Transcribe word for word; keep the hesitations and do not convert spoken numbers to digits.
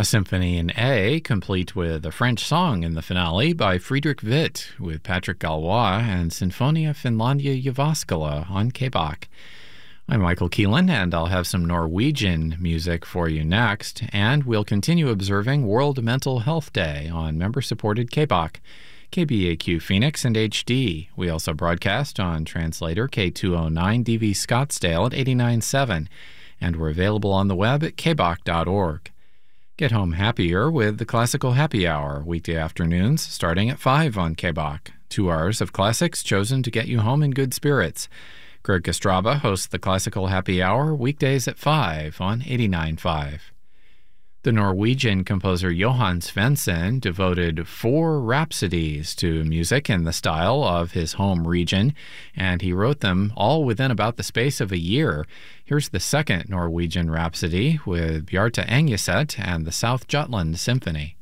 A symphony in A, complete with a French song in the finale by Friedrich Witt with Patrick Galois and Sinfonia Finlandia Jyväskylä on K B A C. I'm Michael Keelan, and I'll have some Norwegian music for you next, and we'll continue observing World Mental Health Day on member-supported K B A C, K B A Q Phoenix, and H D. We also broadcast on translator K two oh nine D V Scottsdale at eighty-nine point seven, and we're available on the web at k b a c dot org. Get home happier with the Classical Happy Hour, weekday afternoons starting at five on K B A C. Two hours of classics chosen to get you home in good spirits. Greg Kostraba hosts the Classical Happy Hour weekdays at five on eighty-nine point five. The Norwegian composer Johan Svensson devoted four rhapsodies to music in the style of his home region, and he wrote them all within about the space of a year. Here's the second Norwegian Rhapsody with Bjarte Engeset and the South Jutland Symphony.